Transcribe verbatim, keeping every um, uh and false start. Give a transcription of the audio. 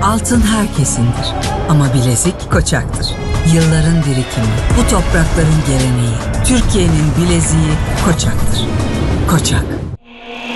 Altın herkesindir ama bilezik Koçak'tır. Yılların birikimi, bu toprakların geleneği, Türkiye'nin bileziği Koçak'tır. Koçak.